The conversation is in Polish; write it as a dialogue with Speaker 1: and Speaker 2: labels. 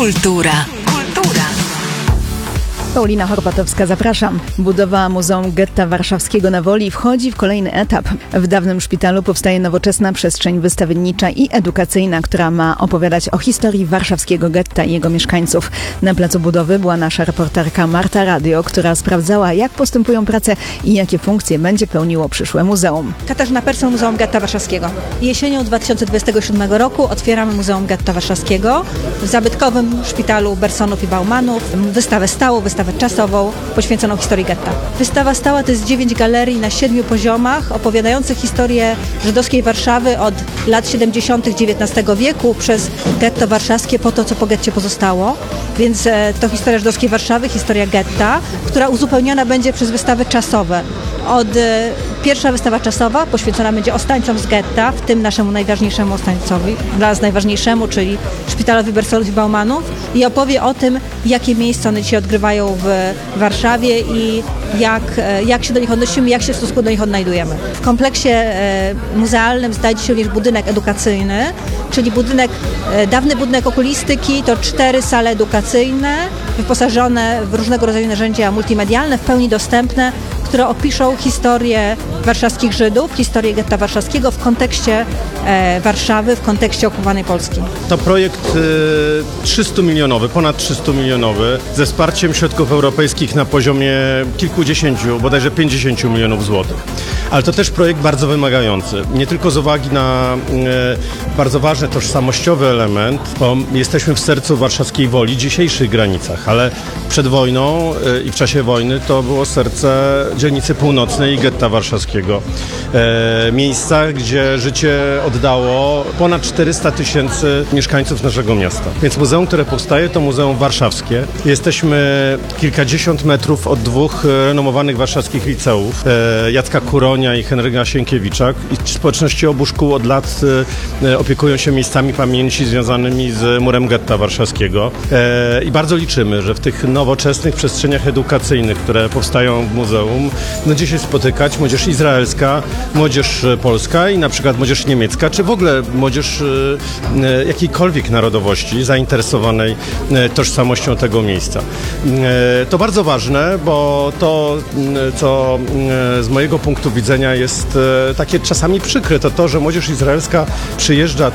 Speaker 1: Kultura.
Speaker 2: Paulina Horpatowska, zapraszam. Budowa Muzeum Getta Warszawskiego na Woli wchodzi w kolejny etap. W dawnym szpitalu powstaje nowoczesna przestrzeń wystawiennicza i edukacyjna, która ma opowiadać o historii warszawskiego getta i jego mieszkańców. Na placu budowy była nasza reporterka Marta Radio, która sprawdzała, jak postępują prace i jakie funkcje będzie pełniło przyszłe muzeum.
Speaker 3: Katarzyna Persson, Muzeum Getta Warszawskiego. Jesienią 2027 roku otwieramy Muzeum Getta Warszawskiego w zabytkowym szpitalu Bersonów i Baumanów. Wystawę stałą, wystawę czasową poświęconą historii getta. Wystawa stała to jest 9 galerii na 7 poziomach opowiadających historię żydowskiej Warszawy od lat 70. XIX wieku przez getto warszawskie po to, co po getcie pozostało. Więc to historia żydowskiej Warszawy, historia getta, która uzupełniona będzie przez wystawy czasowe. Pierwsza wystawa czasowa poświęcona będzie ostańcom z getta, w tym naszemu najważniejszemu ostańcowi, dla nas najważniejszemu, czyli szpitalowi Bersonów i Baumanów, i opowie o tym, jakie miejsce one dzisiaj odgrywają w Warszawie i jak się do nich odnosimy, jak się w stosunku do nich odnajdujemy. W kompleksie muzealnym znajdzie się również budynek edukacyjny, czyli dawny budynek okulistyki, to 4 sale edukacyjne, wyposażone w różnego rodzaju narzędzia multimedialne, w pełni dostępne, które opiszą historię warszawskich Żydów, historię getta warszawskiego w kontekście Warszawy, w kontekście okupowanej Polski.
Speaker 4: To projekt 300 milionowy, ponad 300 milionowy, ze wsparciem środków europejskich na poziomie kilkudziesięciu, bodajże 50 milionów złotych. Ale to też projekt bardzo wymagający. Nie tylko z uwagi na bardzo ważny tożsamościowy element, bo jesteśmy w sercu warszawskiej Woli, dzisiejszych granicach, ale przed wojną i w czasie wojny to było serce dzielnicy północnej i getta warszawskiego. Miejsca, gdzie życie oddało ponad 400 000 mieszkańców naszego miasta. Więc muzeum, które powstaje, to muzeum warszawskie. Jesteśmy kilkadziesiąt metrów od 2 renomowanych warszawskich liceów, Jacka Kuronia i Henryka Sienkiewicza. I społeczności obu szkół od lat opiekują się miejscami pamięci związanymi z murem getta warszawskiego. I bardzo liczymy, że w tych nowoczesnych przestrzeniach edukacyjnych, które powstają w muzeum, będzie się spotykać młodzież izraelska, młodzież polska i na przykład młodzież niemiecka, czy w ogóle młodzież jakiejkolwiek narodowości zainteresowanej tożsamością tego miejsca. To bardzo ważne, bo to, co z mojego punktu widzenia jest takie czasami przykre, to, że młodzież izraelska przyjeżdża